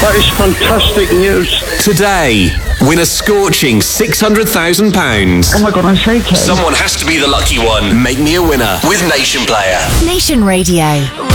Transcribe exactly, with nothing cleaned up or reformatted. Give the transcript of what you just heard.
That is fantastic news. Today, win a scorching six hundred thousand pounds. Oh my God, I'm shaking. Someone has to be the lucky one. Make me a winner with Nation Player. Nation Radio.